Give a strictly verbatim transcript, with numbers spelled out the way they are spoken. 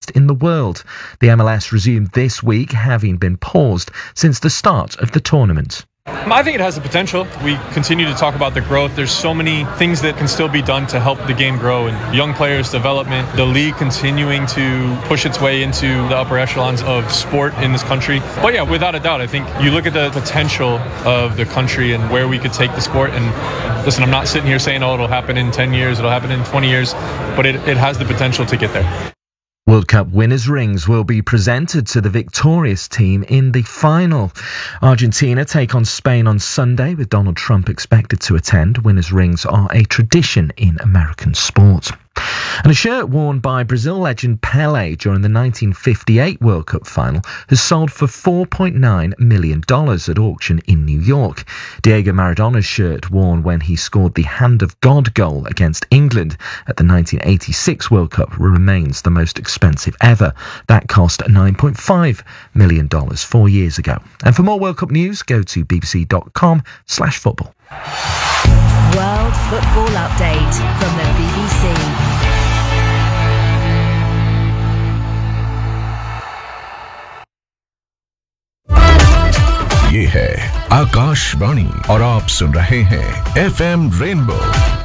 highest in the world. The M L S resumed this week, having been paused since the start of the tournament. I think it has the potential. We continue to talk about the growth. There's so many things that can still be done to help the game grow, and young players development, the league continuing to push its way into the upper echelons of sport in this country. But yeah, without a doubt, I think you look at the potential of the country and where we could take the sport. And listen, I'm not sitting here saying, oh, it'll happen in ten years, it'll happen in twenty years, but it, it has the potential to get there. World Cup winners' rings will be presented to the victorious team in the final. Argentina take on Spain on Sunday, with Donald Trump expected to attend. Winners' rings are a tradition in American sport. And a shirt worn by Brazil legend Pelé during the nineteen fifty-eight World Cup final has sold for four point nine million dollars at auction in New York. Diego Maradona's shirt, worn when he scored the Hand of God goal against England at the nineteen eighty-six World Cup, remains the most expensive ever. That cost nine point five million dollars four years ago. And for more World Cup news, go to bbc.com slash football. World Football Update from the B B C. ये है आकाशवाणी और आप सुन रहे हैं F M rainbow